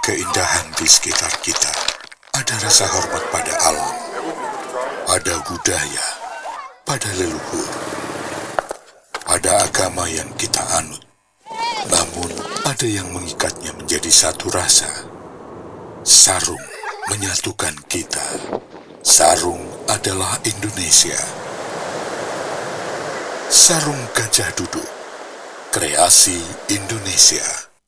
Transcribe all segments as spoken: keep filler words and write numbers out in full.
keindahan di sekitar kita. Ada rasa hormat pada alam. Ada budaya pada leluhur. Ada agama yang kita anut. Namun ada yang mengikatnya menjadi satu rasa. Sarung menyatukan kita. Sarung adalah Indonesia. Sarung Gajah Duduk, kreasi Indonesia.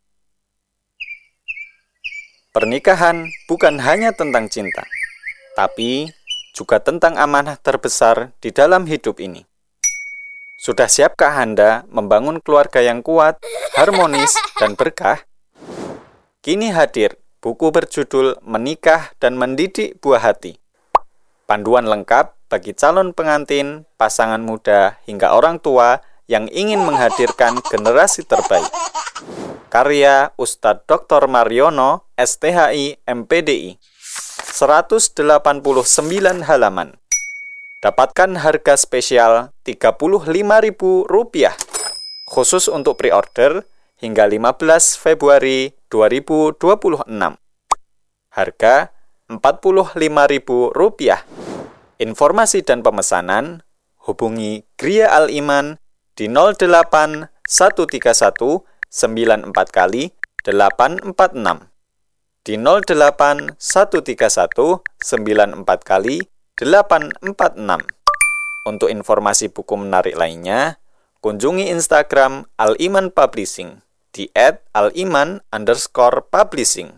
Pernikahan bukan hanya tentang cinta, tapi juga tentang amanah terbesar di dalam hidup ini. Sudah siapkah Anda membangun keluarga yang kuat, harmonis, dan berkah? Kini hadir buku berjudul Menikah dan Mendidik Buah Hati. Panduan lengkap bagi calon pengantin, pasangan muda, hingga orang tua yang ingin menghadirkan generasi terbaik. Karya Ustadz Doktor Mariono, S T H I M P D I. seratus delapan puluh sembilan halaman. Dapatkan harga spesial tiga puluh lima ribu rupiah. Khusus untuk pre-order hingga lima belas Februari dua ribu dua puluh enam. Harga empat puluh lima ribu rupiah. Informasi dan pemesanan hubungi Gria Al-Iman di nol delapan satu tiga satu sembilan empat kali delapan empat enam, di nol delapan satu tiga satu sembilan empat kali delapan empat enam. Untuk informasi buku menarik lainnya, kunjungi Instagram Al-Iman Publishing di et aliman underscore publishing.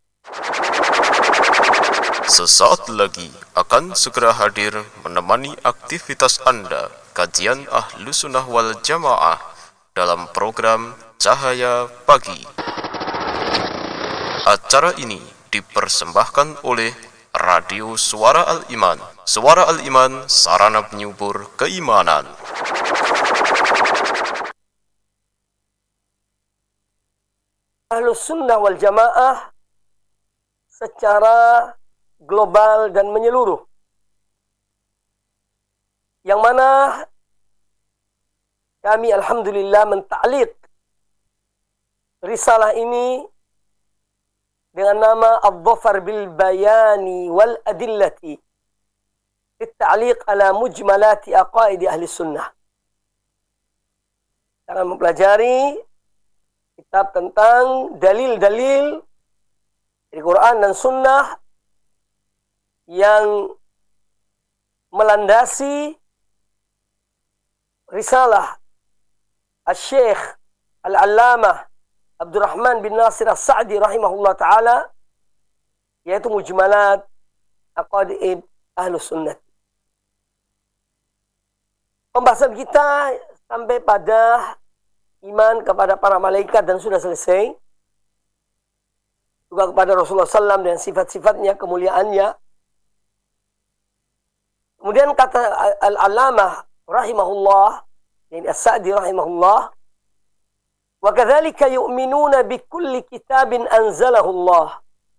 Sesaat lagi akan segera hadir menemani aktivitas Anda kajian Ahlus Sunnah wal Jamaah dalam program Cahaya Pagi. Acara ini dipersembahkan oleh Radio Suara Al-Iman. Suara Al-Iman, sarana penyubur keimanan. Ahlus Sunnah wal Jamaah secara global dan menyeluruh, yang mana kami alhamdulillah menta'liq risalah ini dengan nama Adh-Dhafar bil Bayani wal Adillati At-Ta'liq ala Mujmalati Aqaidi Ahli Sunnah. Kita mempelajari kitab tentang dalil-dalil dari Quran dan Sunnah yang melandasi risalah Al-Syekh Al-Allamah Abdurrahman bin Nasir As-Sa'di rahimahullah ta'ala, yaitu Mujmalat Aqaid Ahlus Sunnah. Pembahasan kita sampai pada iman kepada para malaikat dan sudah selesai. Juga kepada Rasulullah sallallahu alaihi wasallam dan sifat-sifatnya, kemuliaannya. Kemudian kata Al-Allamah rahimahullah, yani As-Sa'di rahimahullah, wa kadzalika yu'minuna bi kulli kitabin anzalahu Allah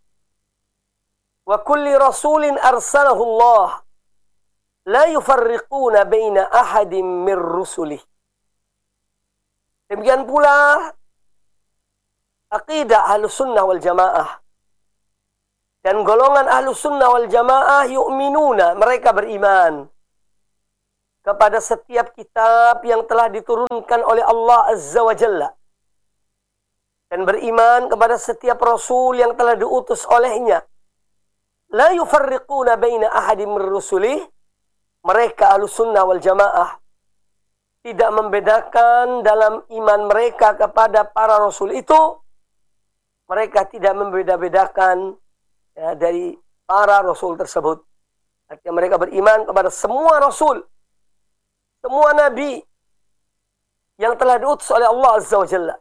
wa kulli rasulin arsalahu Allah la yufarriquna baina ahadin min rusulih. Demikian pula aqidah Ahlus Sunnah wal Jamaah. Dan golongan Ahlus Sunnah wal Jamaah yu'minuna, mereka beriman kepada setiap kitab yang telah diturunkan oleh Allah Azza wa Jalla. Dan beriman kepada setiap Rasul yang telah diutus olehnya. La yufarriquna baina ahadim min rusulih. Mereka Ahlus Sunnah wal Jamaah tidak membedakan dalam iman mereka kepada para Rasul itu. Mereka tidak membeda-bedakan ya, dari para Rasul tersebut. Artinya mereka beriman kepada semua Rasul, semua Nabi yang telah diutus oleh Allah Azza wa Jalla.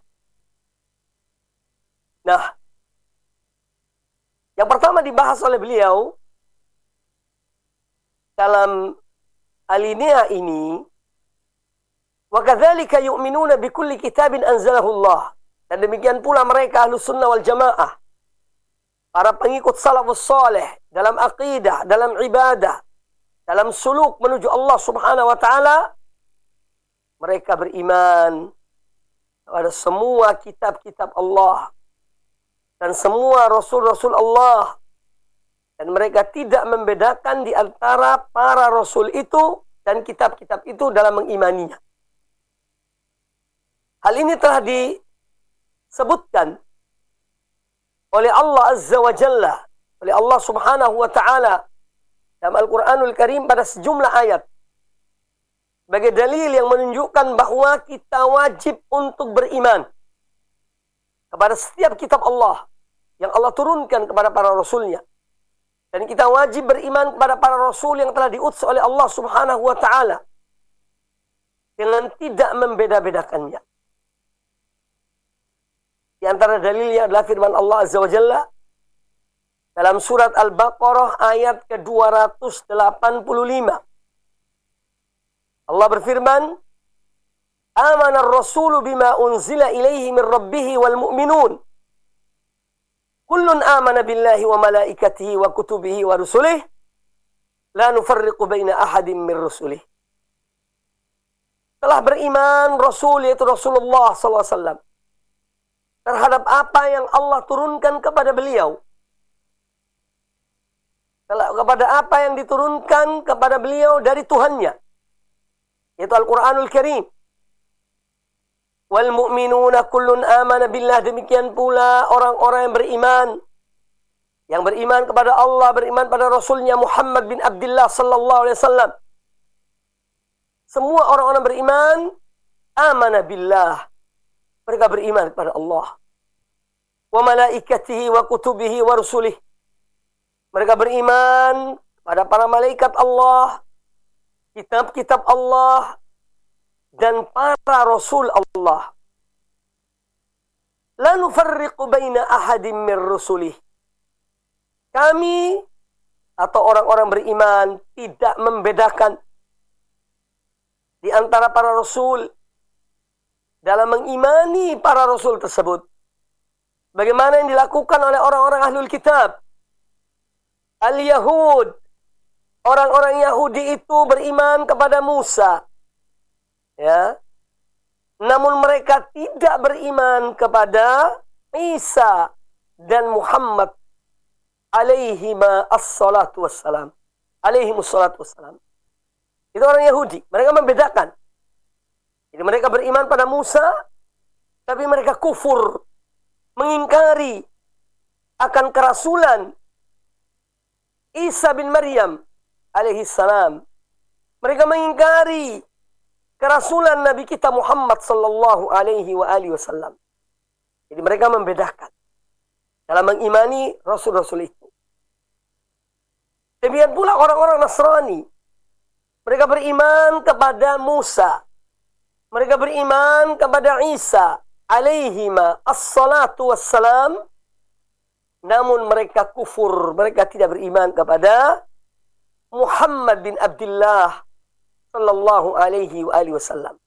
Nah, yang pertama dibahas oleh beliau dalam alinea ini, wa kadzalika yu'minuna bi kulli kitabin anzalahu Allah. Dan demikian pula mereka Ahlus Sunnah wal Jamaah, para pengikut salafus saleh dalam aqidah, dalam ibadah, dalam suluk menuju Allah Subhanahu wa taala, mereka beriman kepada semua kitab-kitab Allah dan semua Rasul-Rasul Allah. Dan mereka tidak membedakan di antara para Rasul itu dan kitab-kitab itu dalam mengimaninya. Hal ini telah disebutkan oleh Allah Azza wa Jalla, oleh Allah Subhanahu wa Ta'ala dalam Al-Quranul Karim pada sejumlah ayat, sebagai dalil yang menunjukkan bahwa kita wajib untuk beriman kepada setiap kitab Allah yang Allah turunkan kepada para Rasulnya. Dan kita wajib beriman kepada para Rasul yang telah diutus oleh Allah Subhanahu wa Ta'ala dengan tidak membeda-bedakannya. Di antara dalilnya adalah firman Allah Azza wa Jalla dalam surat Al-Baqarah ayat ke dua ratus delapan puluh lima. Allah berfirman, "Amana ar-rasulu bima unzila ilaihi min rabbih wal mu'minun. Kullun amana billahi wa malaikatihi wa kutubihi wa rusulih. La nufarriqu baina ahadin min rusulih." Telah beriman Rasul, yaitu Rasulullah sallallahu alaihi wasallam, terhadap apa yang Allah turunkan kepada beliau, kepada apa yang diturunkan kepada beliau dari Tuhannya, yaitu Al-Quranul Karim. Wal mu'minuna kullun amana billah, demikian pula orang-orang yang beriman, yang beriman kepada Allah, beriman pada Rasulnya Muhammad bin Abdullah sallallahu alaihi wasallam. Semua orang-orang beriman, amana billah, mereka beriman kepada Allah. Wa malaikatihi wa kutubihi wa rusulih, mereka beriman kepada para malaikat Allah, kitab-kitab Allah, dan para Rasul Allah. La nufarriqu baina ahadin min rusulih. Kami atau orang-orang beriman tidak membedakan di antara para Rasul dalam mengimani para Rasul tersebut, bagaimana yang dilakukan oleh orang-orang Ahlul Kitab. Al-Yahud, orang-orang Yahudi itu beriman kepada Musa, ya, namun mereka tidak beriman kepada Isa dan Muhammad alaihima as-salatu wassalam, alaihimus salatu wassalam. Itu orang Yahudi, mereka membedakan. Jadi mereka beriman pada Musa, tapi mereka kufur, mengingkari akan kerasulan Isa bin Maryam alaihi salam. Mereka mengingkari kerasulan Nabi kita Muhammad sallallahu alaihi wa alihi wasallam. Jadi mereka membedakan dalam mengimani Rasul-Rasul itu. Demikian pula orang-orang Nasrani. Mereka beriman kepada Musa. Mereka beriman kepada Isa alaihima as-salatu wassalam. Namun mereka kufur. Mereka tidak beriman kepada Muhammad bin Abdullah sallallahu alaihi wa alihi wasallam.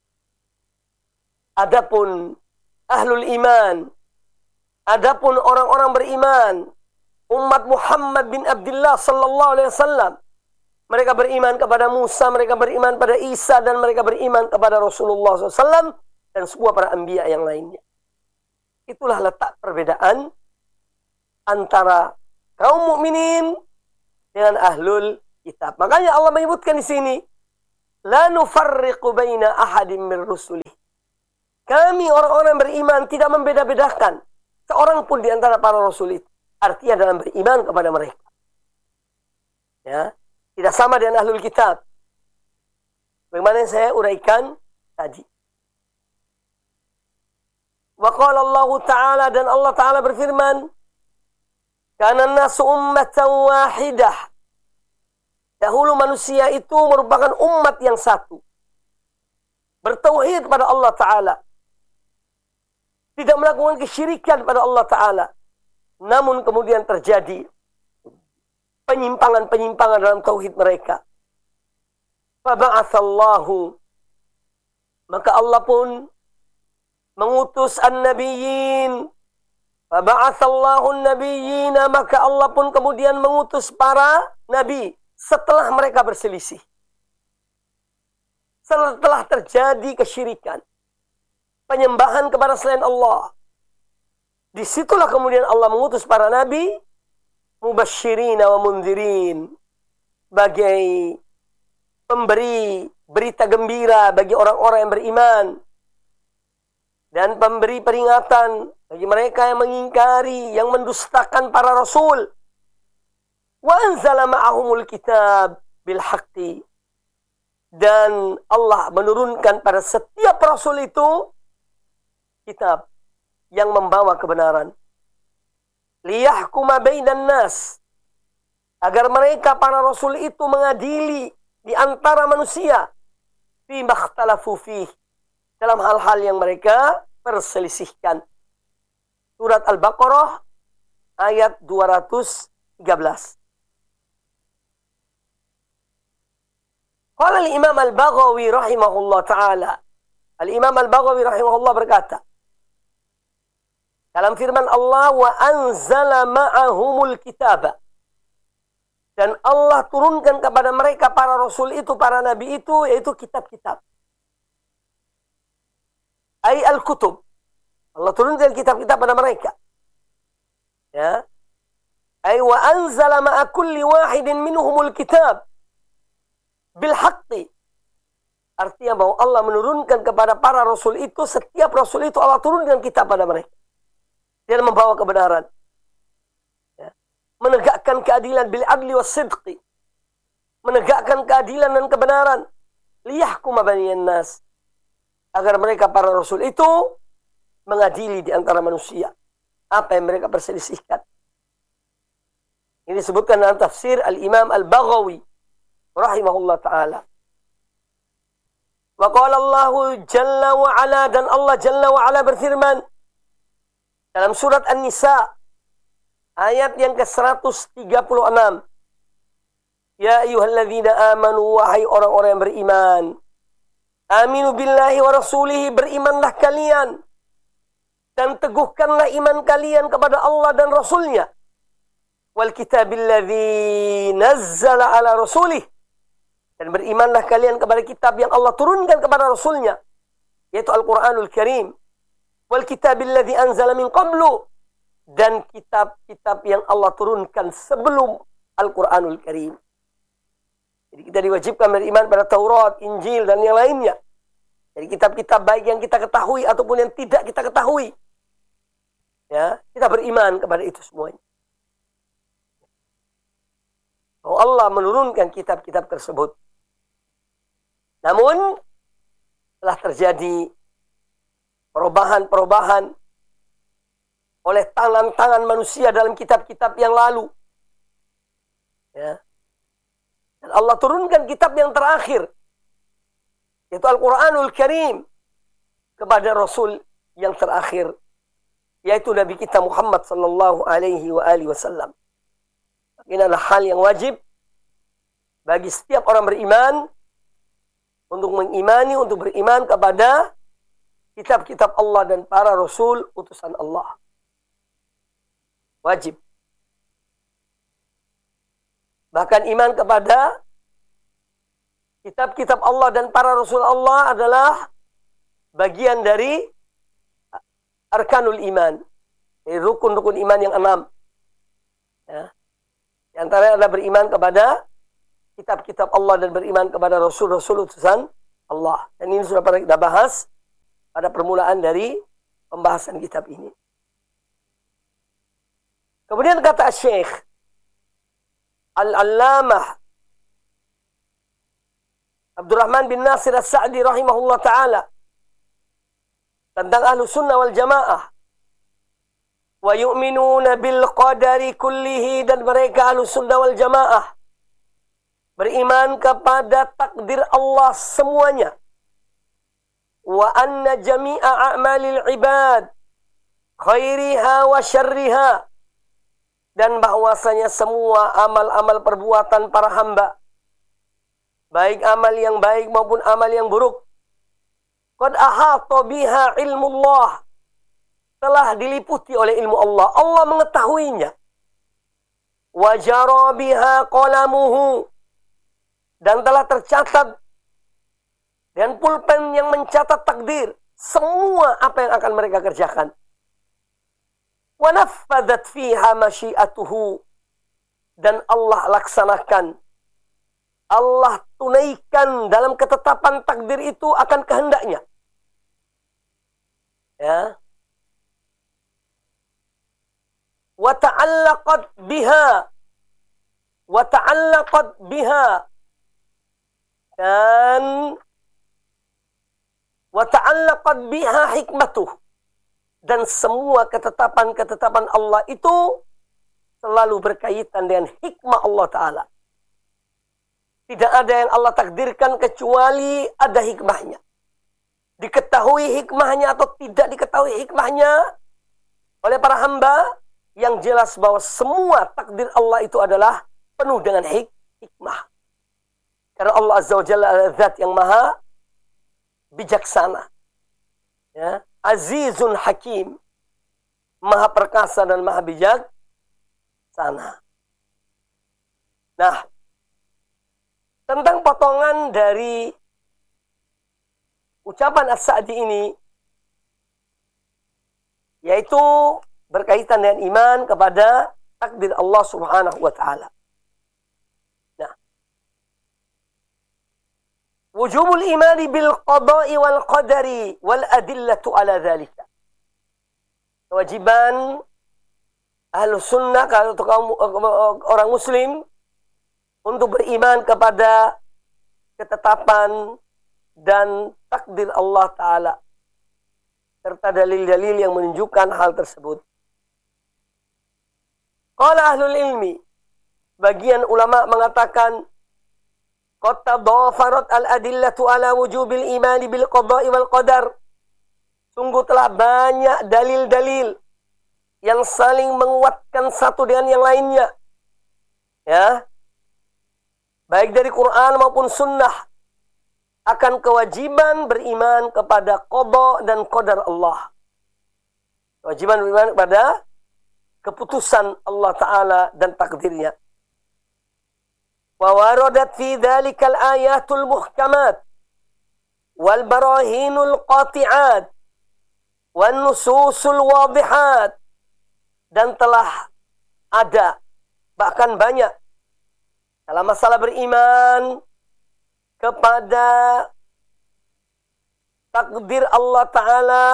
Adapun ahlul iman, adapun orang-orang beriman, umat Muhammad bin Abdullah sallallahu alaihi wasallam, mereka beriman kepada Musa, mereka beriman pada Isa, dan mereka beriman kepada Rasulullah sallallahu alaihi wasallam dan semua para anbiya yang lainnya. Itulah letak perbedaan antara kaum mukminin dengan ahlul kitab. Makanya Allah menyebutkan di sini, la nufarriqu baina ahadin min rusulih. Kami orang-orang beriman tidak membeda-bedakan seorang pun di antara para rasul itu. Artinya dalam beriman kepada mereka. Ya, tidak sama dengan ahlul kitab. Bagaimana yang saya uraikan tadi. Wa qala Allah Ta'ala, dan Allah Ta'ala berfirman, kana an-nasu ummatan wahidah. Dahulu manusia itu merupakan umat yang satu. Bertauhid pada Allah Ta'ala. Tidak melakukan kesyirikan pada Allah Ta'ala. Namun kemudian terjadi penyimpangan-penyimpangan dalam tauhid mereka. Faba'athallahu, maka Allah pun mengutus an-nabiyyin. Faba'athallahu an-nabiyyina, maka Allah pun kemudian mengutus para nabi setelah mereka berselisih. Setelah terjadi kesyirikan, penyembahan kepada selain Allah, Disitulah kemudian Allah mengutus para nabi, mubasyirina wa mundzirin, sebagai pemberi berita gembira bagi orang-orang yang beriman, dan pemberi peringatan bagi mereka yang mengingkari, yang mendustakan para rasul. Wa anzala ma'ahumul kitab bil haqqi. Dan Allah menurunkan pada setiap rasul itu kitab yang membawa kebenaran. Liyahkuma bainan nas. Agar mereka para rasul itu mengadili di antara manusia. Fi makhtalafu fih. Dalam hal-hal yang mereka perselisihkan. Surat Al-Baqarah ayat dua ratus tiga belas. Qala al-Imam Al-Baghawi rahimahullah ta'ala. Al-Imam Al-Baghawi rahimahullah berkata, dalam firman Allah, wa anzala ma'ahumul kitaba. Dan Allah turunkan kepada mereka para rasul itu, para nabi itu, yaitu kitab-kitab. Ay al-kutub. Allah turunkan kitab-kitab pada mereka. Ya. Ay wa anzala ma'a kulli wahidin minhumul kitab bil haqqi. Artinya bahwa Allah menurunkan kepada para rasul itu, setiap rasul itu Allah turunkan kitab pada mereka. Dia membawa kebenaran. Ya. Menegakkan keadilan bil adli was sidqi. Menegakkan keadilan dan kebenaran. Liyahkuma bainan nas. Agar mereka para rasul itu mengadili di antara manusia apa yang mereka perselisihkan. Ini disebutkan dalam tafsir Al-Imam Al-Baghawi rahimahullah ta'ala. Wa qala Allahu jalla wa ala, dan Allah jalla wa ala berfirman dalam surat An-Nisa ayat yang ke seratus tiga puluh enam. Ya ayyuhalladzina amanu, wahai orang-orang yang beriman, aminu billahi wa rasulihi, berimanlah kalian dan teguhkanlah iman kalian kepada Allah dan Rasulnya. Wal kitabilladzi nazzala ala rasulih, dan berimanlah kalian kepada kitab yang Allah turunkan kepada Rasulnya, yaitu Al-Quranul Karim. Wal kitabilladzi anzala min qablu, dan kitab-kitab yang Allah turunkan sebelum Al-Quranul Karim. Jadi kita diwajibkan beriman pada Taurat, Injil, dan yang lainnya. Jadi kitab-kitab baik yang kita ketahui ataupun yang tidak kita ketahui. Ya, kita beriman kepada itu semuanya. Bahwa Allah menurunkan kitab-kitab tersebut. Namun telah terjadi perubahan-perubahan oleh tangan-tangan manusia dalam kitab-kitab yang lalu. Ya. Dan Allah turunkan kitab yang terakhir, yaitu Al-Quranul Karim, kepada Rasul yang terakhir, yaitu Nabi kita Muhammad sallallahu alaihi wa alihi wasallam. Ini adalah hal yang wajib bagi setiap orang beriman untuk mengimani, untuk beriman kepada kitab-kitab Allah dan para Rasul utusan Allah. Wajib. Bahkan iman kepada kitab-kitab Allah dan para Rasul Allah adalah bagian dari arkanul iman, dari rukun-rukun iman yang enam. Ya. Di antara adalah beriman kepada kitab-kitab Allah dan beriman kepada Rasul-Rasul utusan Allah. Dan ini sudah pernah kita bahas pada permulaan dari pembahasan kitab ini. Kemudian kata Syekh Al-Allamah Abdurrahman bin Nasir As-Sa'di rahimahullah ta'ala tentang Ahlus Sunnah wal Jamaah. Wa yu'minuna bil qadari kullihi, dan mereka Ahlus Sunnah wal Jamaah beriman kepada takdir Allah semuanya. Wa anna jami'a a'malil ibad khairiha wa syarriha, dan bahwasanya semua amal-amal perbuatan para hamba, baik amal yang baik maupun amal yang buruk, qad ahata biha ilmullah, telah diliputi oleh ilmu Allah. Allah mengetahuinya. Wa jara biha qalamuhu, dan telah tercatat dan pulpen yang mencatat takdir semua apa yang akan mereka kerjakan. Wa naffadat fiha masyiatuhu. Dan Allah laksanakan, Allah tunaikan dalam ketetapan takdir itu akan kehendaknya. Ya. Wa ta'allaqat biha. Wa ta'allaqat biha. Dan wa ta'allaqat biha hikmatuh. Dan semua ketetapan-ketetapan Allah itu selalu berkaitan dengan hikmah Allah Ta'ala. Tidak ada yang Allah takdirkan kecuali ada hikmahnya. Diketahui hikmahnya atau tidak diketahui hikmahnya oleh para hamba, yang jelas bahwa semua takdir Allah itu adalah penuh dengan hik hikmah. Karena Allah Azza wa Jalla adalah zat yang maha bijaksana. Ya. Azizun Hakim. Maha perkasa dan maha bijak sana. Nah, tentang potongan dari ucapan As-Sa'di ini, yaitu berkaitan dengan iman kepada takdir Allah Subhanahu wa Ta'ala. Nah, wujubul imani bil qada'i wal qadari wal adillatu ala dhalika. Kewajiban Ahlus Sunnah, kalau kaum orang Muslim, untuk beriman kepada ketetapan dan takdir Allah Ta'ala, serta dalil-dalil yang menunjukkan hal tersebut. Qala ahlul ilmi, bagian ulama mengatakan, qad tadafarat al-adillatu ala wujubil imani bil qada'i wal qadar. Sungguh telah banyak dalil-dalil yang saling menguatkan satu dengan yang lainnya. Ya. Baik dari Quran maupun sunnah, akan kewajiban beriman kepada qada dan qadar Allah. Kewajiban beriman kepada keputusan Allah Ta'ala dan takdirnya. Wa waradat fi dhalikal ayatul muhkamat wal barahinul qati'at wan nususul wadihat. Dan telah ada, bahkan banyak, dalam masalah beriman kepada takdir Allah Ta'ala,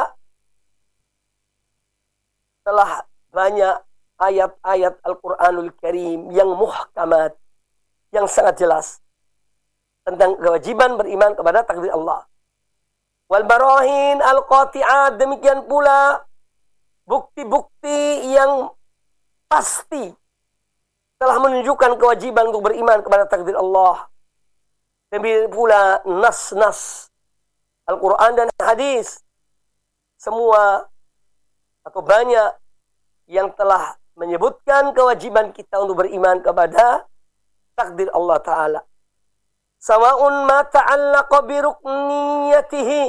telah banyak ayat-ayat Al-Quranul Karim yang muhkamat, yang sangat jelas tentang kewajiban beriman kepada takdir Allah. Wal barahin al-qati'at, demikian pula bukti-bukti yang pasti telah menunjukkan kewajiban untuk beriman kepada takdir Allah. Demikian pula nas-nas Al-Quran dan hadis, semua atau banyak yang telah menyebutkan kewajiban kita untuk beriman kepada takdir Allah Ta'ala. Sawa'un ma ta'allaqa bi rukniyatihi.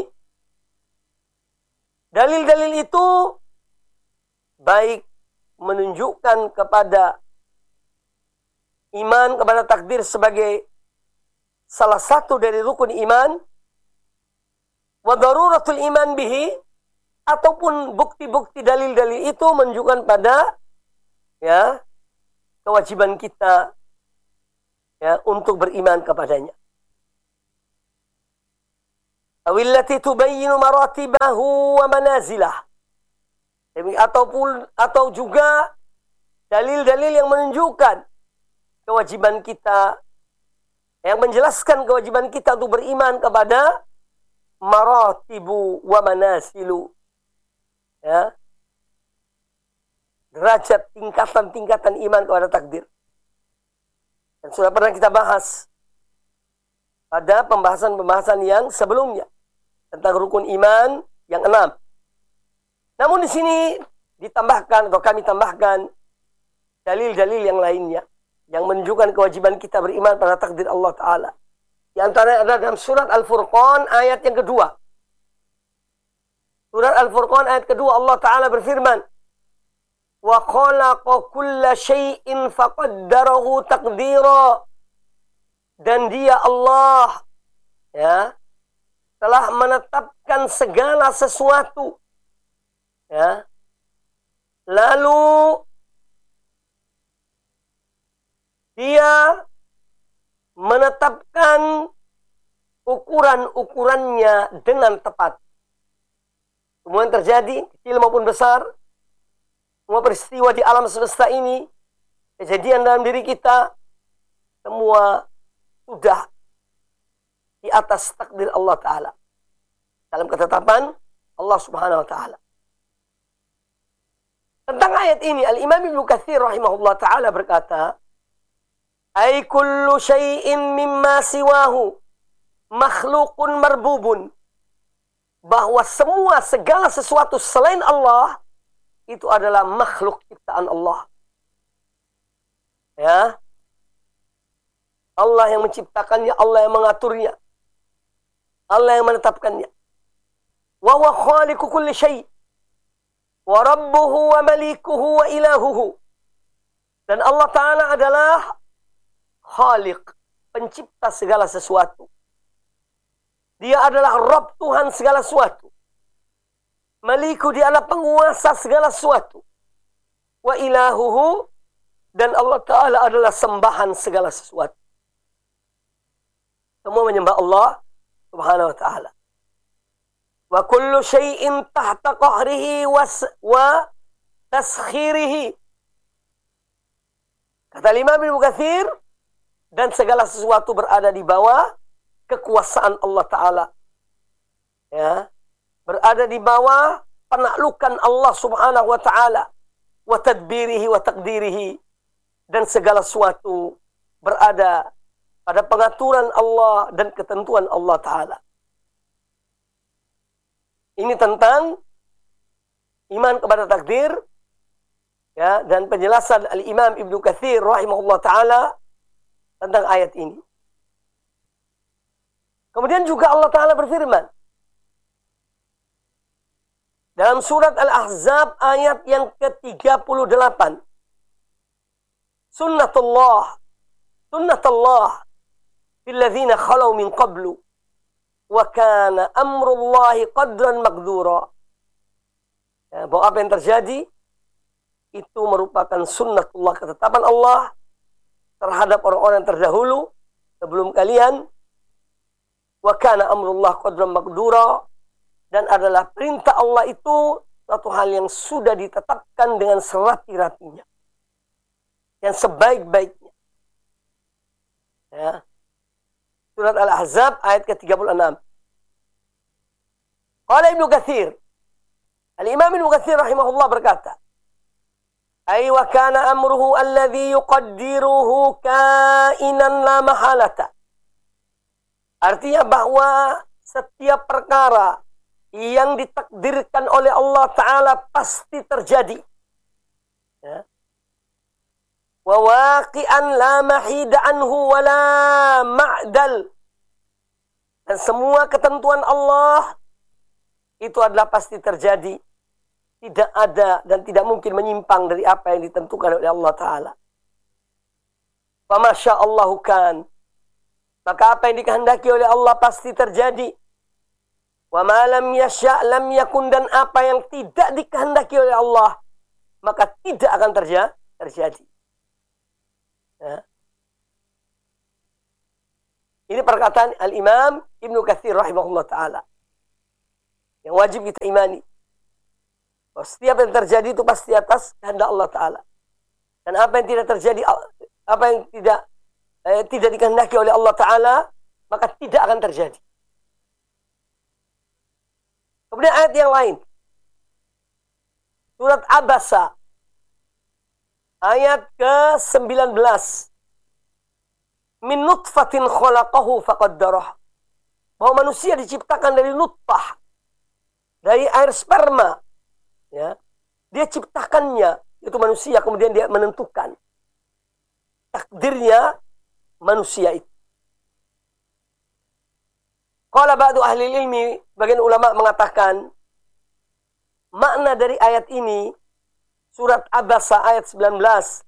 Dalil-dalil itu baik menunjukkan kepada iman kepada takdir sebagai salah satu dari rukun iman, wa daruratul iman bihi, ataupun bukti-bukti dalil-dalil itu menunjukkan pada ya kewajiban kita ya untuk beriman kepadanya. Awillati tubayyinu maratibahu wa manazilah. Ataupun atau juga dalil-dalil yang menunjukkan kewajiban kita, yang menjelaskan kewajiban kita untuk beriman kepada maratibu wa manasilu, ya, derajat tingkatan-tingkatan iman kepada takdir. Dan sudah pernah kita bahas pada pembahasan-pembahasan yang sebelumnya tentang rukun iman yang enam. Namun di sini ditambahkan atau kami tambahkan dalil-dalil yang lainnya yang menunjukkan kewajiban kita beriman pada takdir Allah Ta'ala. Di antaranya ada dalam surat Al-Furqan ayat yang kedua. Surat Al-Furqan ayat kedua, Allah Ta'ala berfirman, wa khalaqa kulla syai'in faqaddarahu taqdira. Dan dia Allah ya telah menetapkan segala sesuatu, ya, Lalu dia menetapkan ukuran-ukurannya dengan tepat. Semua yang terjadi, kecil maupun besar, semua peristiwa di alam semesta ini, kejadian dalam diri kita, semua sudah di atas takdir Allah Ta'ala. Dalam ketetapan Allah Subhanahu Wa Ta'ala. Tentang ayat ini, Al-Imam Ibnu Katsir rahimahullah Ta'ala berkata, Ay kullu syai'in mimma siwahu makhlukun marbubun. Bahwa semua segala sesuatu selain Allah itu adalah makhluk ciptaan Allah. Ya. Allah yang menciptakannya, Allah yang mengaturnya. Allah yang menetapkannya. Wa huwa khaliqu kulli syai'. Wa rabbuhu wa malikuhu wa ilahuhu. Dan Allah Ta'ala adalah Khaliq, pencipta segala sesuatu. Dia adalah Rabb, Tuhan segala sesuatu. Maliku, dia adalah penguasa segala sesuatu. Wa ilahuhu, dan Allah Ta'ala adalah sembahan segala sesuatu. Semua menyembah Allah Subhanahu Wa Ta'ala. Wa kullu syai'in tahta qahrihi wa taskhirihi. Kata Imam Ibnu Katsir, dan segala sesuatu berada di bawah kekuasaan Allah Ta'ala. Ya. Berada di bawah penaklukan Allah Subhanahu Wa Ta'ala. Wa tadbirihi wa taqdirihi. Dan segala sesuatu berada pada pengaturan Allah dan ketentuan Allah Ta'ala. Ini tentang iman kepada takdir. Ya, dan penjelasan Al-Imam Ibnu Katsir rahimahullah Ta'ala tentang ayat ini. Kemudian juga Allah Ta'ala berfirman dalam surat Al-Ahzab ayat yang ke tiga puluh delapan. Sunnatullah, sunnatullah filladzina khalau min qablu wa kana amrullahi qadran maqdura. Ya, bahwa apa yang terjadi itu merupakan sunnatullah, ketetapan Allah terhadap orang-orang yang terdahulu sebelum kalian. Wa kana amrullah qadran maqdura, dan adalah perintah Allah itu suatu hal yang sudah ditetapkan dengan serati-ratinya, yang sebaik-baiknya. Ya. Surat Al-Ahzab ayat ke tiga puluh enam. Qala Ibnu Katsir, Al-Imam Ibnu Katsir rahimahullah berkata, Ay wa kana amruhu alladhi yuqaddiruhu kainan la mahalata. Artinya bahwa setiap perkara yang ditakdirkan oleh Allah Ta'ala pasti terjadi. Ya. Wa waqi'an la mahida anhu wa la ma'dal. Dan semua ketentuan Allah itu adalah pasti terjadi. Tidak ada dan tidak mungkin menyimpang dari apa yang ditentukan oleh Allah Ta'ala. Wa masya'allahu kan. Maka apa yang dikehendaki oleh Allah pasti terjadi. Wa ma lam yasha' lam yakun, dan apa yang tidak dikehendaki oleh Allah maka tidak akan terja terjadi. Ya. Ini perkataan Al-Imam Ibnu Katsir rahimahullah ta'ala yang wajib kita imani. Bahwa setiap yang terjadi itu pasti atas kehendak Allah Ta'ala. Dan apa yang tidak terjadi, apa yang tidak eh, tidak dikehendaki oleh Allah Ta'ala, maka tidak akan terjadi. Kemudian ayat yang lain. Surat Abasa. Ayat ke sembilan belas. Min nutfatin khalaqahu faqaddarah. Bahwa manusia diciptakan dari nutfah. Dari air sperma. Ya, dia ciptakannya, itu manusia, kemudian dia menentukan takdirnya manusia itu. Qala ba'du ahli ilmi, bagian ulama mengatakan makna dari ayat ini surat Abasa ayat sembilan belas.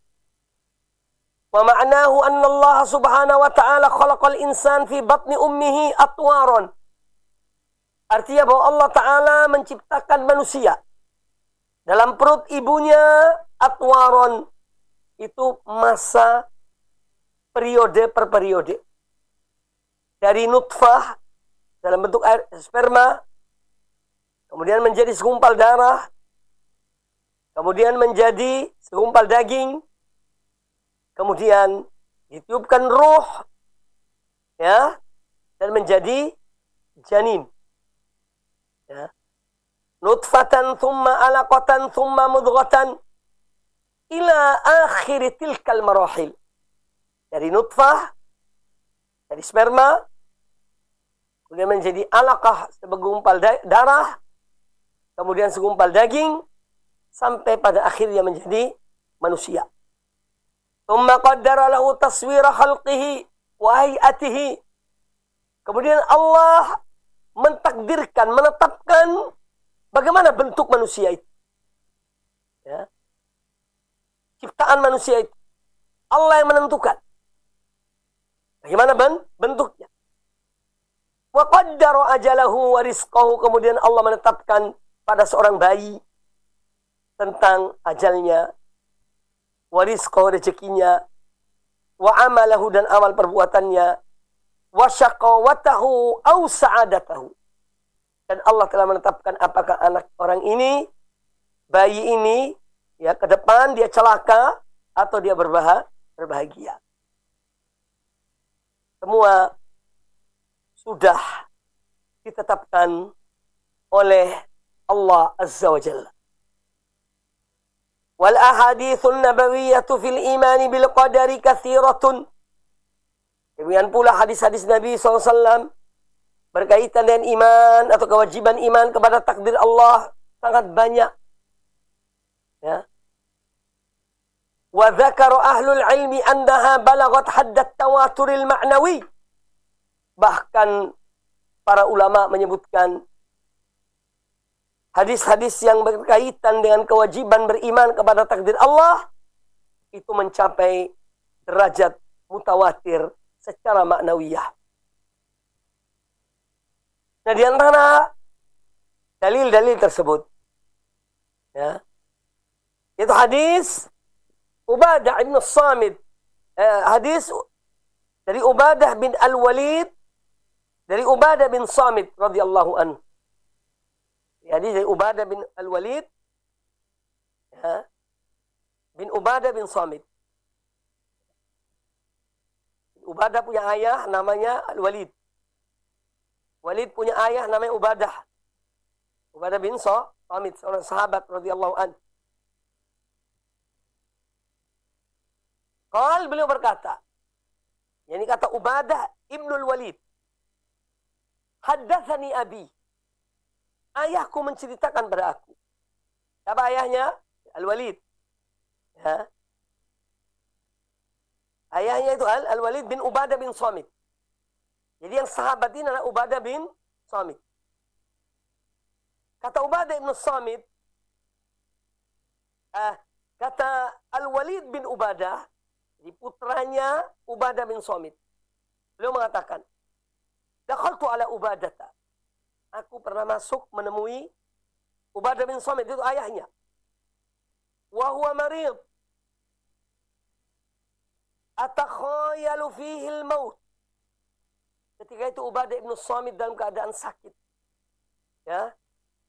Wa ma'nahu anna Allah subhanahu wa ta'ala khalaqal insan fi batni ummihi atwaron. Artinya bahwa Allah Ta'ala menciptakan manusia Dalam perut ibunya atwaron, itu masa periode per periode. Dari nutfah dalam bentuk air sperma, kemudian menjadi segumpal darah, kemudian menjadi segumpal daging, kemudian ditiupkan ruh, ya, dan menjadi janin. Ya. Nutfatan thumma alaqatan thumma mudghatan ila akhir tilkal marahil. Dari nutfah, dari sperma, kemudian menjadi alaqah segumpal darah, kemudian segumpal daging, sampai pada akhirnya menjadi manusia. Thumma qaddara lahu taswira khalqihi wa hay'atihi. Kemudian Allah mentakdirkan, menetapkan bagaimana bentuk manusia itu. Ya. Ciptaan manusia itu. Allah yang menentukan. Bagaimana ben bentuknya. Wa qaddara ajalahu wa rizqahu. Kemudian Allah menetapkan pada seorang bayi tentang ajalnya, wa rizqahu, rezekinya, wa amalahu, dan amal perbuatannya, wa syaqawatahu au sa'adatahu. Dan Allah telah menetapkan apakah anak orang ini, bayi ini, ya, ke depan dia celaka atau dia berbah berbahagia. Semua sudah ditetapkan oleh Allah Azza wa Jalla. Wal ahadithun nabawiyyatu fil imani bil qadari katsiratun. Demikian pula hadis-hadis Nabi shallallahu alaihi wasallam berkaitan dengan iman atau kewajiban iman kepada takdir Allah sangat banyak. Ya. Wa dzakara ahlul ilmi annaha balagat haddat tawaturil ma'nawi. Bahkan para ulama menyebutkan hadis-hadis yang berkaitan dengan kewajiban beriman kepada takdir Allah itu mencapai derajat mutawatir secara maknawiyah. Nah, di antara dalil-dalil tersebut, ya, itu hadis Ubadah bin Samit, eh, hadis dari Ubadah bin Al-Walid, dari Ubadah bin Samit radhiyallahu anhu. Hadis dari Ubadah bin Al-Walid, ya, bin Ubadah bin Samit. Ubadah punya ayah namanya Al-Walid. Walid punya ayah namanya Ubadah. Ubadah bin Samit, seorang sahabat radhiyallahu anhu. Qal, beliau berkata, yakni kata Ubadah Ibnul Walid, haddatsani abi. Ayahku menceritakan pada aku. Siapa ayahnya? Al-Walid. Ya. Ayahnya itu Al-Walid bin Ubadah bin Samit. Jadi yang sahabat ini adalah Ubadah bin Samit. Kata Ubadah bin Samit, eh, kata Al-Walid bin Ubadah, di putranya Ubadah bin Samit. Beliau mengatakan, dakhaltu ala Ubadata. Aku pernah masuk menemui Ubadah bin Samit, itu ayahnya. Wa huwa marid. Atakhayalu fihi al-maut. Ketika itu Ubadah bin Samit dalam keadaan sakit. Ya.